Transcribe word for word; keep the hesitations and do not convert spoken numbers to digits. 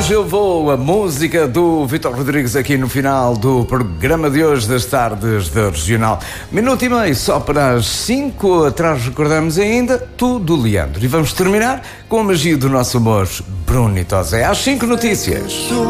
Hoje eu vou a música do Vítor Rodrigues aqui no final do programa de hoje das tardes da Regional. Minuto e meio só para as cinco. Atrás recordamos ainda tudo Leandro. E vamos terminar com a magia do nosso amor Bruno e Tosé. Às cinco notícias.